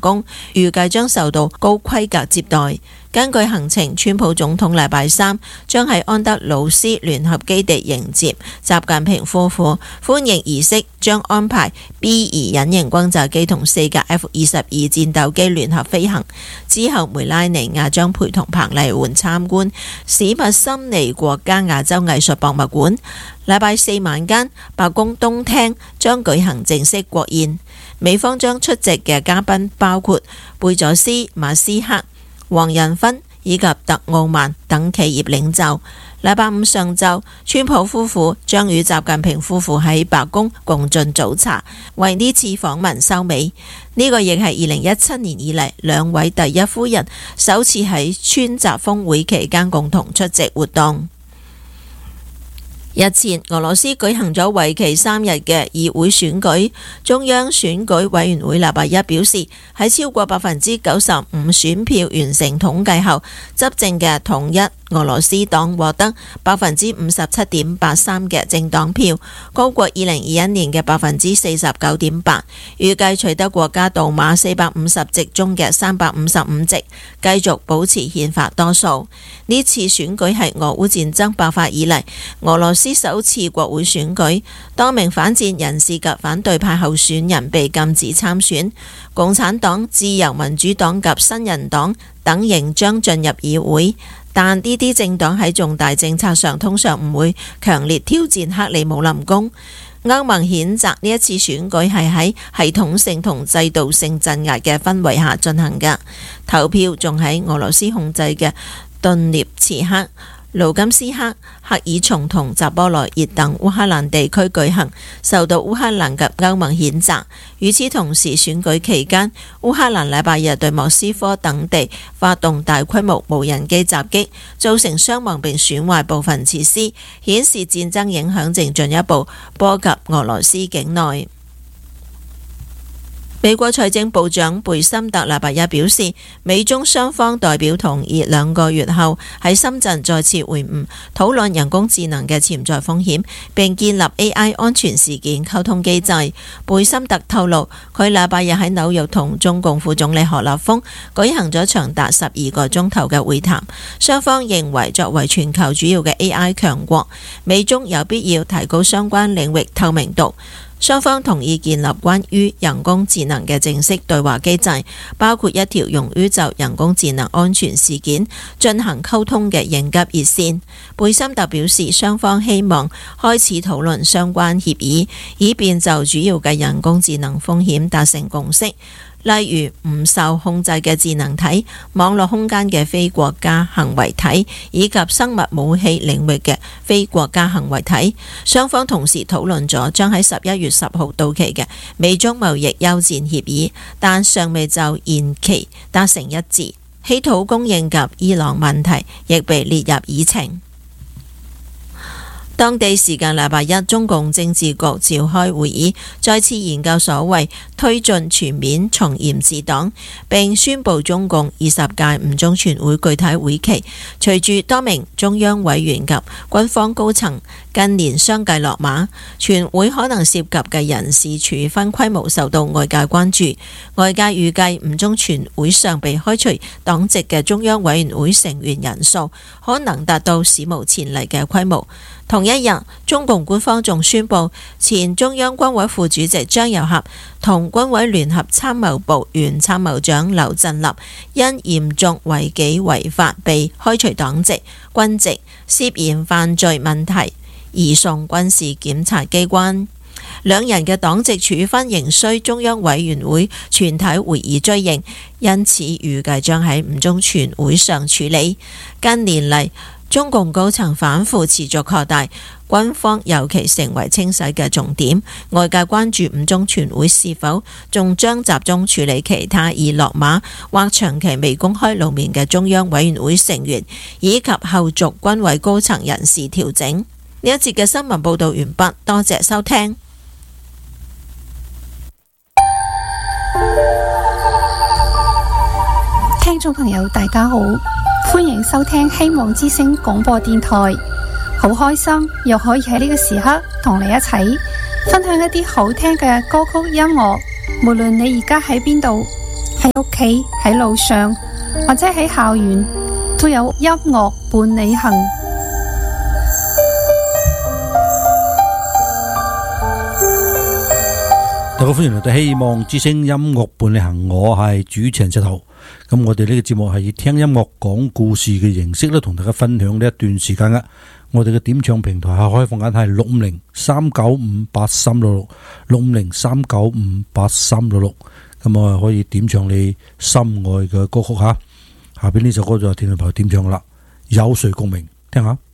宮，預計將受到高規格接待。根據行程，川普總統禮拜三將喺安德魯斯聯合基地迎接習近平夫婦，歡迎儀式將安排 B-2隱形轟炸機同4架 F-22戰鬥機聯合飛行。之後梅拉尼亞將陪同彭麗媛參觀史密森尼國家亞洲藝術博物館。禮拜四晚間，白宮東廳將舉行正式國宴，美方將出席嘅嘉賓包括貝佐斯、馬斯克、黃仁勳以及特奧曼等企業領袖。禮拜五上晝，川普夫婦將與習近平夫婦喺白宮共進早茶，為呢次訪問收尾。呢個亦係2017年以嚟兩位第一夫人首次喺川習峰會期間共同出席活動。日前，俄羅斯舉行咗為期3日嘅議會選舉，中央選舉委員會禮拜一表示，喺超過95%選票完成統計後，執政嘅統一俄羅斯黨獲得57.83%嘅政黨票，高過2021年嘅49.8%，預計取得國家杜馬450席中嘅355席，繼續保持憲法多數。呢次選舉係俄烏戰爭爆發以嚟俄羅斯首次國會選舉，多名反戰人士及反對派候選人被禁止參選，共產黨、自由民主黨及新人黨等仍將進入議會。但呢啲政黨喺重大政策上通常唔會強烈挑戰克里姆林宮。歐盟譴責呢一次選舉係喺系統性同制度性鎮壓嘅氛圍下進行嘅。投票仲喺俄羅斯控制嘅頓涅茨克、盧甘斯克、赫爾松同扎波羅熱等烏克蘭地區舉行，受到烏克蘭及歐盟譴責。與此同時，選舉期間，烏克蘭禮拜日對莫斯科等地發動大規模無人機襲擊，造成傷亡並損壞部分設施，顯示戰爭影響正進一步波及俄羅斯境內。美國財政部長貝森特禮拜一表示，美中雙方代表同意2個月後喺深圳再次會晤，討論人工智能嘅潛在風險，並建立 AI 安全事件溝通機制。貝森特透露，佢禮拜日喺紐約同中共副總理何立峰舉行咗長達12個鐘頭嘅會談，雙方認為作為全球主要嘅 AI 強國，美中有必要提高相關領域透明度。雙方同意建立關於人工智能嘅正式對話機制，包括一條用於就人工智能安全事件進行溝通嘅應急熱線。貝森特表示，雙方希望開始討論相關協議，以便就主要嘅人工智能風險達成共識。例如唔受控制嘅智能體、網絡空間嘅非國家行為體以及生物武器領域嘅非國家行為體。雙方同時討論咗將喺11月10號到期嘅美中貿易休戰協議，但尚未就延期達成一致。稀土供應及伊朗問題亦被列入議程。當地時間禮拜一，中共政治局召開會議，再次研究所謂推進全面從嚴治黨，並宣布中共20屆五中全會具體會期。隨住多名中央委員及軍方高層近年相繼落馬，全會可能涉及嘅人事處分規模受到外界關注。外界預計五中全會上被開除黨籍嘅中央委員會成員人數可能達到史無前例嘅規模。同一日，中共官方仲宣布，前中央軍委副主席張又俠同軍委聯合參謀部原參謀長劉振立因嚴重違紀違法被開除黨籍、軍籍，涉嫌犯罪問題移送軍事檢察機關。兩人嘅黨籍處分仍需中央委員會全體會議追認，因此預計將喺五中全會上處理。近年嚟，中共高層反腐持續擴大，軍方尤其成為清洗嘅重點。外界關注五中全會是否仲將集中處理其他已落馬或長期未公開露面嘅中央委員會成員，以及後續軍委高層人事調整。呢一節嘅新聞報道完畢，多謝收聽。 聽眾朋友大家好，歡迎收聽希望之聲廣播電台。好開心又可以喺呢個時刻同你一齊分享一啲好聽嘅歌曲音樂，無論你而家喺邊度。 屋企、喺路上或者喺校園，都有音樂伴你行。 大家歡迎嚟到希望之聲音樂伴你行，我係主持人石頭。咁我哋呢個節目係以聽音樂講故事嘅形式咧，同大家分享呢一段時間嘅。我哋嘅點唱平台係開放緊係650-395-8366，650-395-8366。咁我可以點唱你心愛嘅歌曲吓。下邊呢首歌就係電台點唱噶啦，有誰共鳴？聽下。